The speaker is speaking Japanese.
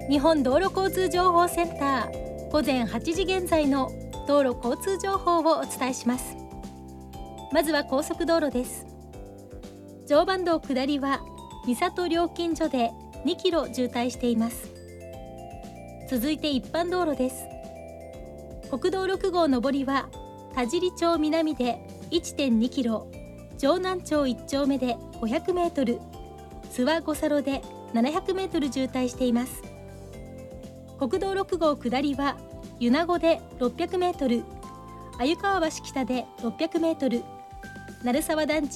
日本道路交通情報センター午前8時現在の道路交通情報をお伝えします。まずは高速道路です。常磐道下りは三郷料金所で2キロ渋滞しています。続いて一般道路です。国道6号上りは田尻町南で 1.2 キロ、城南町1丁目で500メートル、諏訪五差路で700メートル渋滞しています。国道6号下りは米子で600メートル、鮎川橋北で600メートル、鳴沢団地